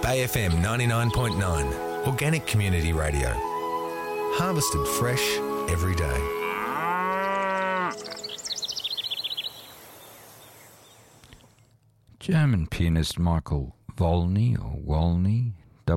Bay FM 99.9, Organic Community Radio. Harvested fresh every day. German pianist Michael Wolny, or Wolny,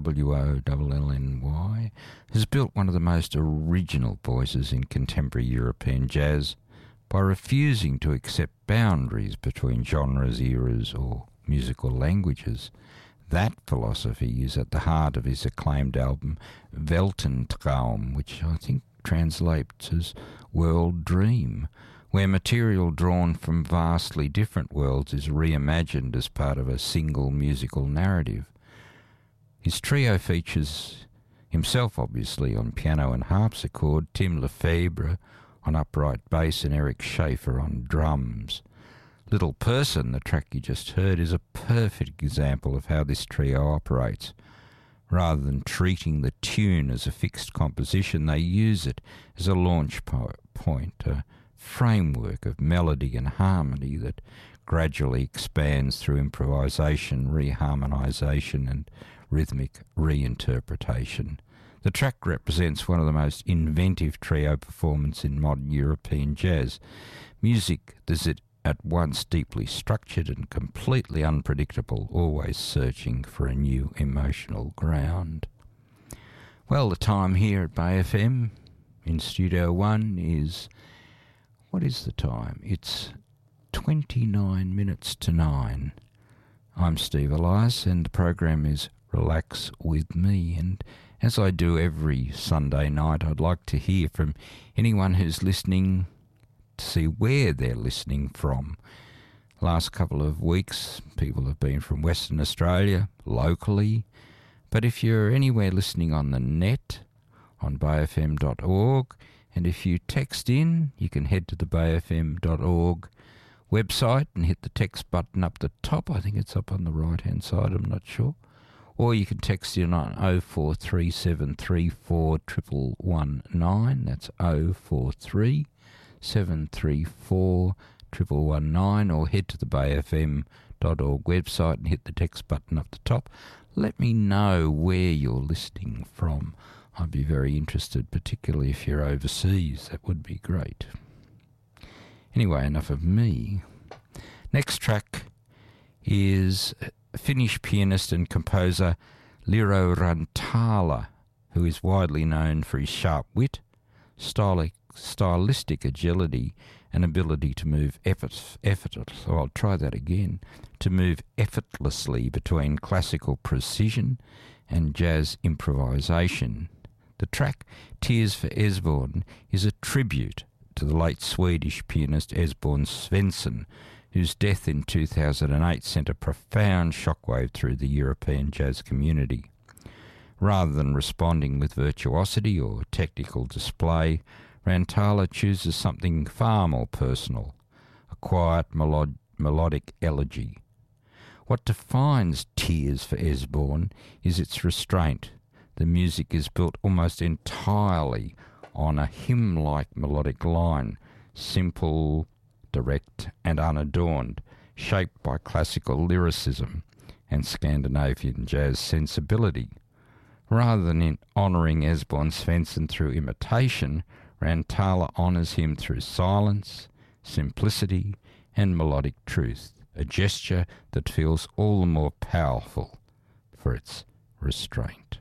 W-O-L-L-N-Y, has built one of the most original voices in contemporary European jazz by refusing to accept boundaries between genres, eras, or musical languages. That philosophy is at the heart of his acclaimed album Weltentraum, which I think translates as World Dream, where material drawn from vastly different worlds is reimagined as part of a single musical narrative. His trio features himself, obviously, on piano and harpsichord, Tim Lefebvre on upright bass, and Eric Schaefer on drums. Little Person, the track you just heard, is a perfect example of how this trio operates. Rather than treating the tune as a fixed composition, they use it as a launch point, a framework of melody and harmony that gradually expands through improvisation, reharmonization, and rhythmic reinterpretation. The track represents one of the most inventive trio performances in modern European jazz. Music that is at once deeply structured and completely unpredictable, always searching for a new emotional ground. Well, the time here at Bay FM in Studio 1 is... what is the time? It's 29 minutes to 9. I'm Steve Elias, and the program is Relax With Me, and as I do every Sunday night, I'd like to hear from anyone who's listening to see where they're listening from. Last couple of weeks, people have been from Western Australia, locally, but if you're anywhere listening on the net, on bayfm.org, and if you text in, you can head to the bayfm.org website and hit the text button up the top. I think it's up on the right-hand side, I'm not sure. Or you can text in on 0437341119. That's 0437341119. Or head to the bayfm.org website and hit the text button up the top. Let me know where you're listening from. I'd be very interested, particularly if you're overseas. That would be great. Anyway, enough of me. Next track is Finnish pianist and composer Liro Rantala, who is widely known for his sharp wit, stylistic agility, and ability to move effortlessly between classical precision and jazz improvisation. The track Tears for Esbjörn is a tribute to the late Swedish pianist Esbjörn Svensson, whose death in 2008 sent a profound shockwave through the European jazz community. Rather than responding with virtuosity or technical display, Rantala chooses something far more personal, a quiet melodic elegy. What defines Tears for Esbjörn is its restraint. The music is built almost entirely on a hymn-like melodic line, simple, direct and unadorned, shaped by classical lyricism and Scandinavian jazz sensibility. Rather than in honouring Esbjörn Svensson through imitation, Rantala honours him through silence, simplicity and melodic truth, a gesture that feels all the more powerful for its restraint.